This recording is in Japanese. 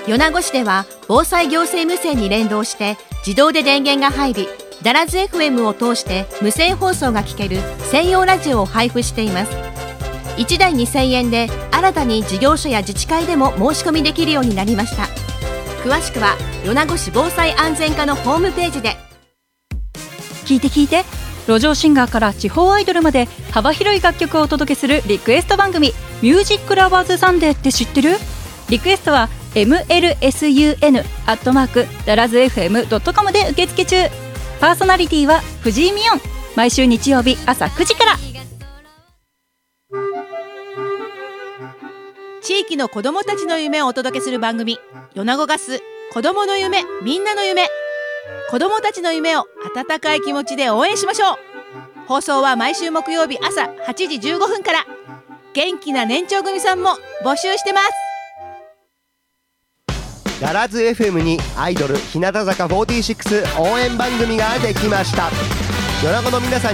米子市では防災行政無線に連動して自動で電源が入り、ダラズ FM を通して無線放送が聞ける専用ラジオを配布しています。1台2000円で新たに事業所や自治会でも申し込みできるようになりました。詳しくは米子市防災安全課のホームページで。 聞いて聞いて、路上シンガーから地方アイドルまで幅広い楽曲をお届けするリクエスト番組、ミュージックラバーズサンデーって知ってる？リクエストは mlsun@darazfm.com で受付中。パーソナリティは藤井美音。毎週日曜日朝9時から。 地域の子どもたちの夢をお届けする番組、米子ガス子どもの夢、みんなの夢。子どもたちの夢を温かい気持ちで応援しましょう。放送は毎週木曜日朝8時15分から。元気な年長組さんも募集してます。 ダラズ FM にアイドル日向坂46応援番組ができました。米子の皆さん